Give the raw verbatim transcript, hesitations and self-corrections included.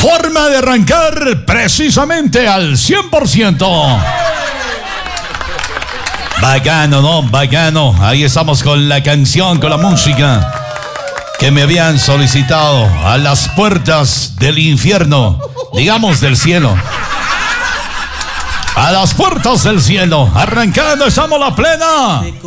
Forma de arrancar precisamente al cien por ciento. Bacano, ¿no? Bacano. Ahí estamos con la canción, con la música que me habían solicitado. A las puertas del infierno, digamos del cielo. A las puertas del cielo. Arrancando, estamos a la plena.